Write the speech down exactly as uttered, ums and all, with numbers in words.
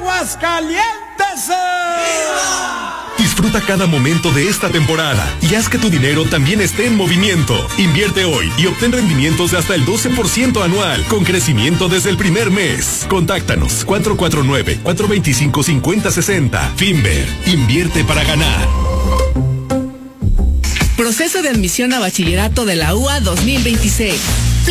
Aguascalientes. Disfruta cada momento de esta temporada y haz que tu dinero también esté en movimiento. Invierte hoy y obtén rendimientos de hasta el doce por ciento anual, con crecimiento desde el primer mes. Contáctanos cuatro cuatro nueve, cuatro dos cinco, cinco cero seis cero. Finver, invierte para ganar. Proceso de admisión a bachillerato de la U A dos mil veintiséis.